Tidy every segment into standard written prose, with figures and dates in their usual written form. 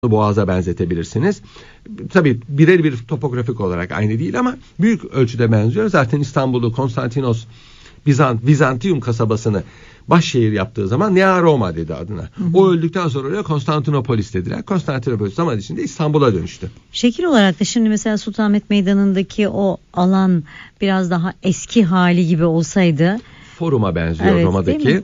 Boğaz'a benzetebilirsiniz. Tabii birer bir topografik olarak aynı değil ama büyük ölçüde benziyor. Zaten İstanbul'u Konstantinos Bizantium kasabasını başşehir yaptığı zaman Nea Roma dedi adına. O öldükten sonra oraya Konstantinopolis dediler. Konstantinopolis zaman içinde İstanbul'a dönüştü. Şekil olarak da şimdi mesela Sultanahmet Meydanı'ndaki o alan biraz daha eski hali gibi olsaydı. Forum'a benziyor, evet, Roma'daki.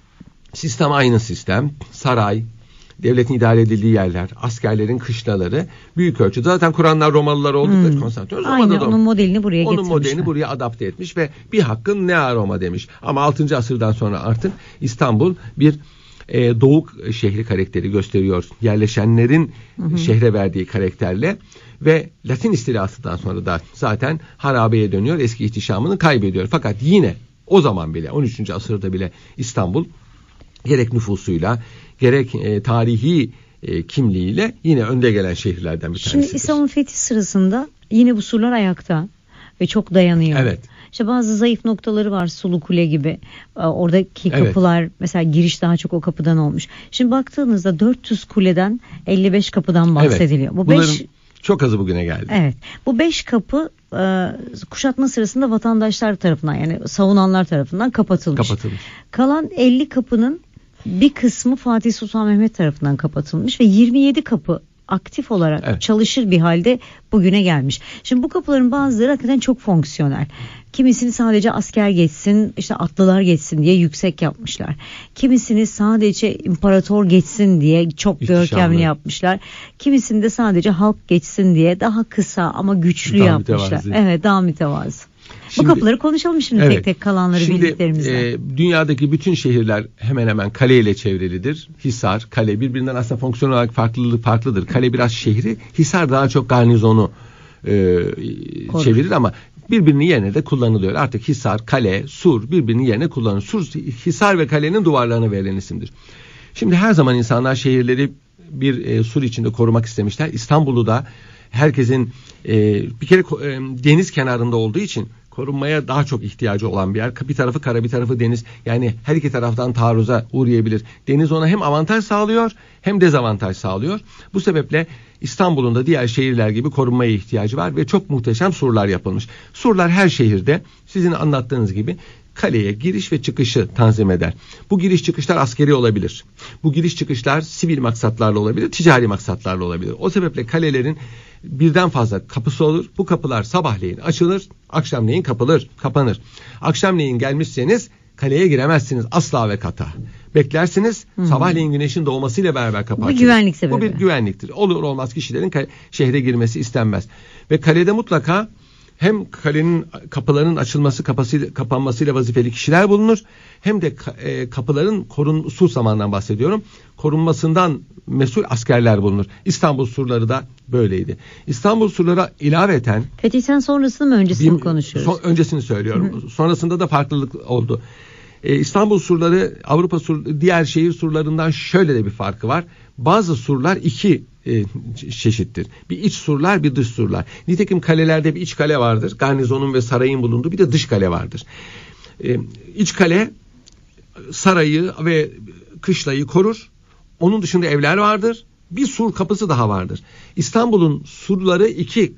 Sistem aynı sistem. Saray, devletin idare edildiği yerler, askerlerin kışlaları büyük ölçüde. Zaten Kur'anlar Romalılar oldukları Konstantinos. Aynen onun modelini buraya getirmişler. Onun modelini buraya adapte etmiş ve bir hakkın Nea Roma demiş. Ama 6. asırdan sonra artık İstanbul bir doğu şehri karakteri gösteriyor. Yerleşenlerin şehre verdiği karakterle ve Latin istilasından sonra da zaten harabeye dönüyor. Eski ihtişamını kaybediyor. Fakat yine o zaman bile 13. asırda bile İstanbul gerek nüfusuyla gerek tarihi kimliğiyle yine önde gelen şehirlerden bir tanesidir. Şimdi İstanbul fethi sırasında yine bu surlar ayakta ve çok dayanıyor. Evet. İşte bazı zayıf noktaları var, Sulu Kule gibi. Oradaki kapılar mesela giriş daha çok o kapıdan olmuş. Şimdi baktığınızda 400 kuleden 55 kapıdan bahsediliyor. Evet. Bunların çok azı bugüne geldi. Evet. Bu 5 kapı kuşatma sırasında vatandaşlar tarafından yani savunanlar tarafından kapatılmış. Kalan 50 kapının bir kısmı Fatih Sultan Mehmet tarafından kapatılmış ve 27 kapı aktif olarak çalışır bir halde bugüne gelmiş. Şimdi bu kapıların bazıları hakikaten çok fonksiyonel. Kimisini sadece asker geçsin, işte atlılar geçsin diye yüksek yapmışlar. Kimisini sadece imparator geçsin diye çok görkemli yapmışlar. Kimisini de sadece halk geçsin diye daha kısa ama güçlü daha yapmışlar. Mütevazı. Evet, daha mütevazı. Şimdi, bu kapıları konuşalım şimdi tek tek kalanları bildiklerimizle. Dünyadaki bütün şehirler hemen hemen kaleyle çevrilidir. Hisar, kale birbirinden aslında fonksiyon olarak farklıdır. Kale biraz şehri, Hisar daha çok garnizonu çevirir ama birbirinin yerine de kullanılıyor. Artık Hisar, kale, sur birbirinin yerine kullanılır. Sur, Hisar ve kalenin duvarlarına verilen isimdir. Şimdi her zaman insanlar şehirleri bir sur içinde korumak istemişler. İstanbul'u da herkesin bir kere deniz kenarında olduğu için korunmaya daha çok ihtiyacı olan bir yer. Bir tarafı kara, bir tarafı deniz. Yani her iki taraftan taarruza uğrayabilir. Deniz ona hem avantaj sağlıyor hem dezavantaj sağlıyor. Bu sebeple İstanbul'un da diğer şehirler gibi korunmaya ihtiyacı var ve çok muhteşem surlar yapılmış. Surlar her şehirde sizin anlattığınız gibi kaleye giriş ve çıkışı tanzim eder. Bu giriş çıkışlar askeri olabilir. Bu giriş çıkışlar sivil maksatlarla olabilir, ticari maksatlarla olabilir. O sebeple kalelerin birden fazla kapısı olur. Bu kapılar sabahleyin açılır, akşamleyin kapanır. Akşamleyin gelmişseniz kaleye giremezsiniz asla ve kata. Beklersiniz, sabahleyin güneşin doğmasıyla beraber kapı açılır. Bu güvenlik sebebi. Bu bir güvenliktir. Olur olmaz kişilerin şehre girmesi istenmez. Ve kalede mutlaka hem kalenin kapılarının açılması, kapanmasıyla vazifeli kişiler bulunur. Hem de kapıların Susaman'dan bahsediyorum. Korunmasından mesul askerler bulunur. İstanbul surları da böyleydi. İstanbul surları ilaveten fetihten sonrasını mı öncesini mi konuşuyoruz? Öncesini söylüyorum. Sonrasında da farklılık oldu. İstanbul surları diğer şehir surlarından şöyle de bir farkı var. Bazı surlar iki çeşittir. Bir iç surlar, bir dış surlar. Nitekim kalelerde bir iç kale vardır. Garnizonun ve sarayın bulunduğu bir de dış kale vardır. İç kale sarayı ve kışlayı korur. Onun dışında evler vardır. Bir sur kapısı daha vardır. İstanbul'un surları iki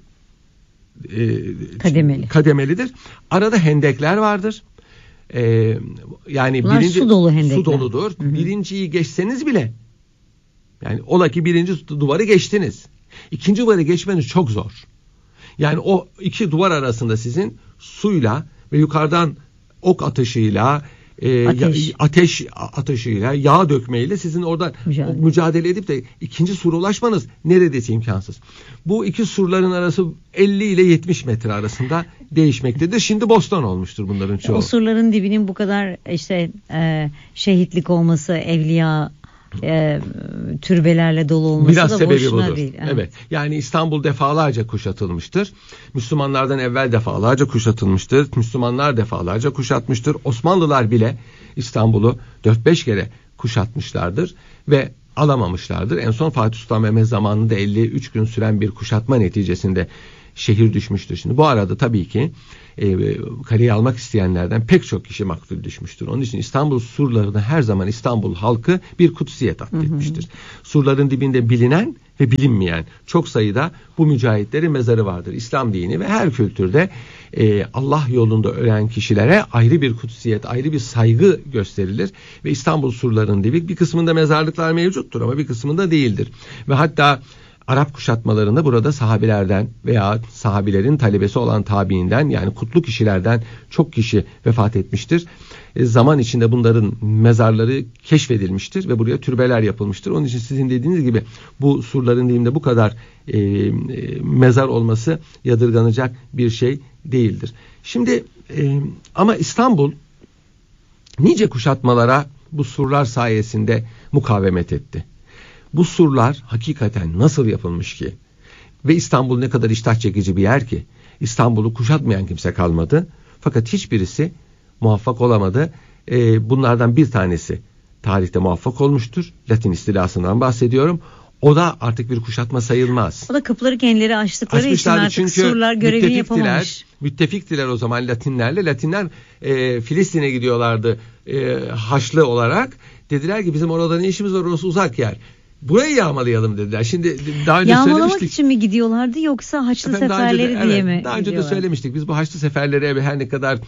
kademelidir. Arada hendekler vardır. Yani bunlar birinci su dolu hendekler. Su doludur. Birinciyi geçseniz bile yani ola ki birinci duvarı geçtiniz. İkinci duvarı geçmeniz çok zor. Yani o iki duvar arasında sizin suyla ve yukarıdan ok atışıyla ateş atışıyla yağ dökmeyle sizin orada mücadele edip de ikinci sura ulaşmanız neredeyse imkansız. Bu iki surların arası 50 ile 70 metre arasında değişmektedir. Şimdi bostan olmuştur bunların çoğu. O surların dibinin bu kadar şehitlik olması, evliya türbelerle dolu olması biraz da sebebi boşuna budur. değil. Evet. Yani İstanbul defalarca kuşatılmıştır. Müslümanlardan evvel defalarca kuşatılmıştır. Müslümanlar defalarca kuşatmıştır. Osmanlılar bile İstanbul'u 4-5 kere kuşatmışlardır ve alamamışlardır. En son Fatih Sultan Mehmet zamanında 53 gün süren bir kuşatma neticesinde şehir düşmüştür. Şimdi bu arada tabii ki kaleyi almak isteyenlerden pek çok kişi maktul düşmüştür. Onun için İstanbul surlarını her zaman İstanbul halkı bir kutsiyet atfetmiştir. Surların dibinde bilinen ve bilinmeyen çok sayıda bu mücahitlerin mezarı vardır. İslam dini ve her kültürde Allah yolunda ölen kişilere ayrı bir kutsiyet, ayrı bir saygı gösterilir. Ve İstanbul surlarının dibi bir kısmında mezarlıklar mevcuttur ama bir kısmında değildir. Ve hatta Arap kuşatmalarında burada sahabilerden veya sahabilerin talebesi olan tabiinden, yani kutlu kişilerden çok kişi vefat etmiştir. Zaman içinde bunların mezarları keşfedilmiştir ve buraya türbeler yapılmıştır. Onun için sizin dediğiniz gibi bu surların dibinde bu kadar mezar olması yadırganacak bir şey değildir. Şimdi ama İstanbul nice kuşatmalara bu surlar sayesinde mukavemet etti. Bu surlar hakikaten nasıl yapılmış ki? Ve İstanbul ne kadar iştah çekici bir yer ki? İstanbul'u kuşatmayan kimse kalmadı. Fakat hiçbirisi muvaffak olamadı. Bunlardan bir tanesi tarihte muvaffak olmuştur. Latin istilasından bahsediyorum. O da artık bir kuşatma sayılmaz. O da kapıları kendileri açtıkları için artık surlar görevini yapamamış. Müttefiktiler o zaman Latinlerle. Latinler Filistin'e gidiyorlardı Haçlı olarak. Dediler ki bizim orada ne işimiz var, orası uzak yer. Burayı yağmalayalım dediler. Şimdi daha önce yağmalamak için mi gidiyorlardı yoksa Haçlı seferleri diye mi? Daha önce de söylemiştik. Biz bu Haçlı seferleri her ne kadar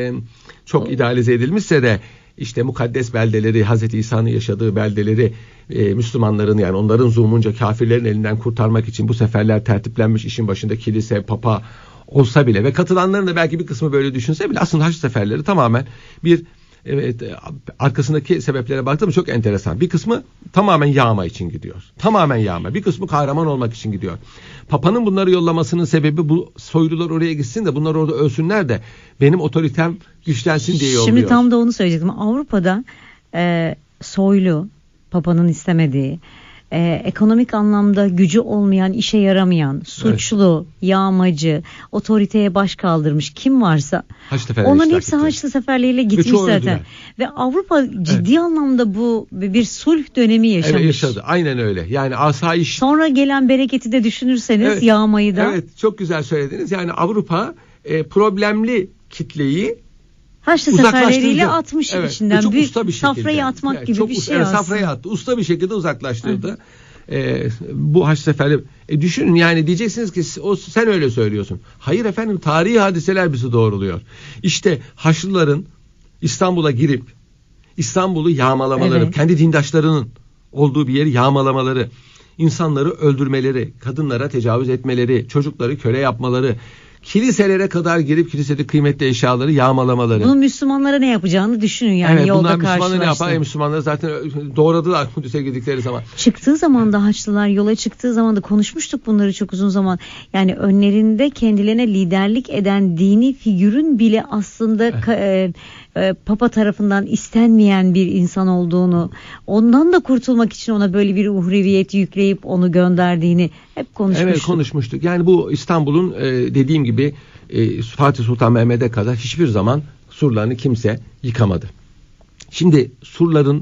çok idealize edilmişse de işte mukaddes beldeleri, Hazreti İsa'nın yaşadığı beldeleri Müslümanların, yani onların zulmunca kafirlerin elinden kurtarmak için bu seferler tertiplenmiş, işin başında kilise, papa olsa bile ve katılanların da belki bir kısmı böyle düşünse bile aslında Haçlı seferleri tamamen bir arkasındaki sebeplere baktığımda çok enteresan. Bir kısmı tamamen yağma için gidiyor. Tamamen yağma. Bir kısmı kahraman olmak için gidiyor. Papa'nın bunları yollamasının sebebi bu soylular oraya gitsin de bunlar orada ölsünler de benim otoritem güçlensin diye yolluyor. Şimdi tam da onu söyleyecektim. Avrupa'da soylu, Papa'nın istemediği, ekonomik anlamda gücü olmayan, işe yaramayan, suçlu, yağmacı, otoriteye baş kaldırmış kim varsa onların hepsi Haçlı seferleriyle gitmiş zaten. Ve Avrupa ciddi anlamda bu bir sulh dönemi yaşamış. Evet, yaşadı. Aynen öyle. Yani asayiş. Sonra gelen bereketi de düşünürseniz yağmayı da. Evet, çok güzel söylediniz. Yani Avrupa problemli kitleyi Haçlı seferleriyle atmış içinden. Çok usta bir şekilde. Safrayı atmak gibi bir şey aslında. Safrayı attı. Usta bir şekilde uzaklaştırdı. Bu Haçlı seferleri. Düşünün, yani diyeceksiniz ki sen öyle söylüyorsun. Hayır efendim, tarihi hadiseler bizi doğruluyor. İşte Haçlıların İstanbul'a girip İstanbul'u yağmalamaları, kendi dindaşlarının olduğu bir yeri yağmalamaları, insanları öldürmeleri, kadınlara tecavüz etmeleri, çocukları köle yapmaları, kiliselere kadar girip kilisede kıymetli eşyaları yağmalamaları. Bunun Müslümanlara ne yapacağını düşünün yani yolda karşılaştı. Müslümanlar ne yapar? Müslümanlar zaten doğradılar Kudüs'e gidikleri zaman. Çıktığı zaman da Haçlılar yola çıktığı zaman da konuşmuştuk bunları çok uzun zaman. Yani önlerinde kendilerine liderlik eden dini figürün bile aslında Papa tarafından istenmeyen bir insan olduğunu, ondan da kurtulmak için ona böyle bir uhreviyet yükleyip onu gönderdiğini hep konuşmuştuk. Evet, konuşmuştuk. Yani bu İstanbul'un dediğim gibi Fatih Sultan Mehmet'e kadar hiçbir zaman surlarını kimse yıkamadı. Şimdi surların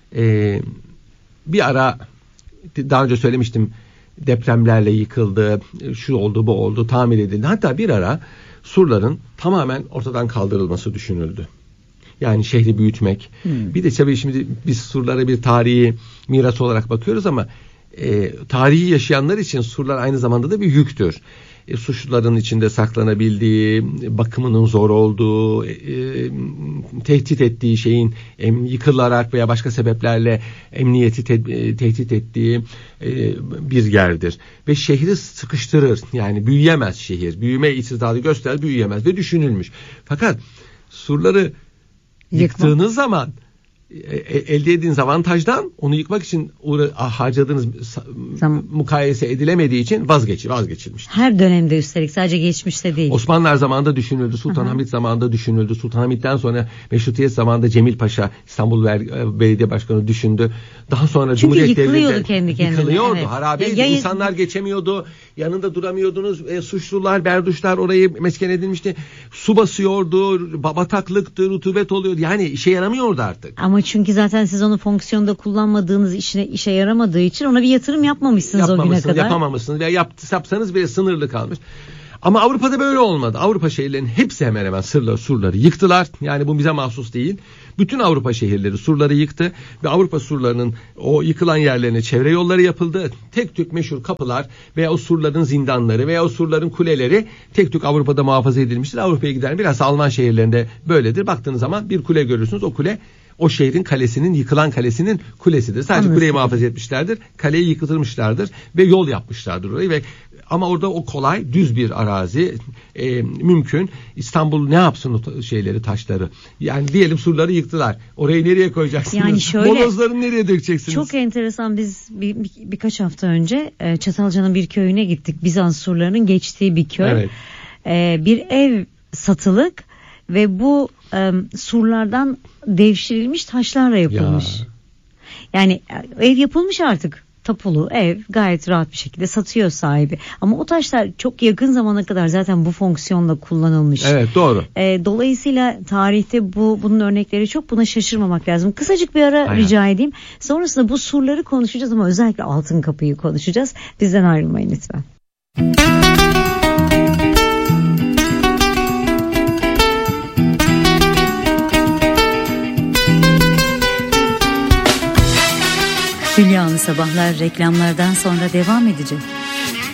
bir ara daha önce söylemiştim, depremlerle yıkıldı, şu oldu bu oldu, tamir edildi. Hatta bir ara surların tamamen ortadan kaldırılması düşünüldü. Yani şehri büyütmek. Bir de tabii şimdi biz surlara bir tarihi miras olarak bakıyoruz ama tarihi yaşayanlar için surlar aynı zamanda da bir yüktür. Suçluların içinde saklanabildiği, bakımının zor olduğu, tehdit ettiği şeyin yıkılarak veya başka sebeplerle emniyeti tehdit ettiği bir yerdir. Ve şehri sıkıştırır. Yani büyüyemez şehir. Büyüme itidadı gösterir, büyüyemez ve düşünülmüş. Fakat surları yıktığınız zaman elde ettiğiniz avantajdan onu yıkmak için harcadığınız mukayese edilemediği için vazgeçilmiştir. Her dönemde, üstelik sadece geçmişte değil. Osmanlılar zamanında düşünüldü, Sultanahmet zamanında düşünüldü. Sultanahmet'ten sonra Meşrutiyet zamanında Cemil Paşa İstanbul Belediye Başkanı düşündü. Daha sonra çünkü Cumhuriyet Devleti'nde kendi kendine. Yıkılıyordu, harabeydi. İnsanlar geçemiyordu. Yanında duramıyordunuz. Suçlular, berduşlar orayı mesken edilmişti. Su basıyordu, bataklıktı, rutubet oluyordu. Yani işe yaramıyordu artık. Ama çünkü zaten siz onu fonksiyonda kullanmadığınız, işe yaramadığı için ona bir yatırım yapmamışsınız o güne kadar. Yapamamışsınız veya yapsanız bile sınırlı kalmış. Ama Avrupa'da böyle olmadı. Avrupa şehirlerinin hepsi hemen hemen surları yıktılar. Yani bu bize mahsus değil. Bütün Avrupa şehirleri surları yıktı ve Avrupa surlarının o yıkılan yerlerine çevre yolları yapıldı. Tek tük meşhur kapılar veya o surların zindanları veya o surların kuleleri tek tük Avrupa'da muhafaza edilmiştir. Avrupa'ya giden biraz Alman şehirlerinde böyledir. Baktığınız zaman bir kule görürsünüz. O kule o şehrin kalesinin, yıkılan kalesinin kulesidir. Sadece Anladım. kuleyi muhafaza etmişlerdir. Kaleyi yıkılmışlardır ve yol yapmışlardır orayı ve ama orada o kolay, düz bir arazi mümkün. İstanbul ne yapsın o şeyleri, taşları? Yani diyelim surları yıktılar. Orayı nereye koyacaksınız? Yani şöyle, molozları nereye dökeceksiniz? Çok enteresan. Biz birkaç hafta önce Çatalca'nın bir köyüne gittik. Bizans surlarının geçtiği bir köy. Evet. Bir ev satılık ve bu surlardan devşirilmiş taşlarla yapılmış. Ya. Yani ev yapılmış artık. Tapulu ev gayet rahat bir şekilde satıyor sahibi. Ama o taşlar çok yakın zamana kadar zaten bu fonksiyonla kullanılmış. Evet, doğru. Dolayısıyla tarihte bunun örnekleri çok, buna şaşırmamak lazım. Kısacık bir ara rica edeyim. Sonrasında bu surları konuşacağız ama özellikle Altın Kapı'yı konuşacağız. Bizden ayrılmayın lütfen. Hülya Sabahlar reklamlardan sonra devam edecek.